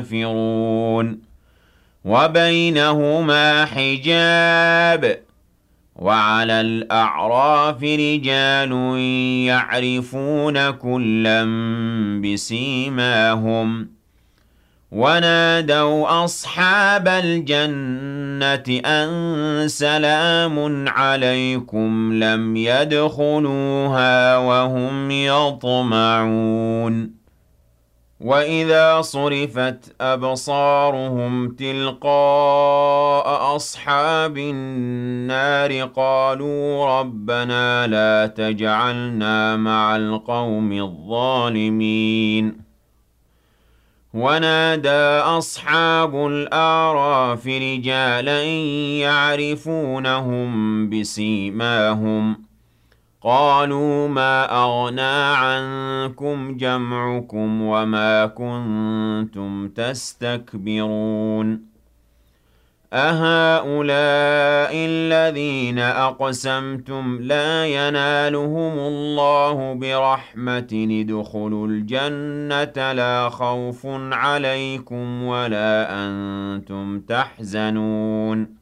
ينفرون وبينهما حجاب وعلى الأعراف رجال يعرفون كلا بسيماهم ونادوا أصحاب الجنة أن سلام عليكم لم يدخلوها وهم يطمعون وإذا صرفت أبصارهم تلقاء أصحاب النار قالوا ربنا لا تجعلنا مع القوم الظالمين ونادى أصحاب الأعراف رجالا يعرفونهم بسيماهم قالوا ما أغنى عنكم جمعكم وما كنتم تستكبرون أهؤلاء الذين أقسمتم لا ينالهم الله برحمة ادخلوا الجنة لا خوف عليكم ولا أنتم تحزنون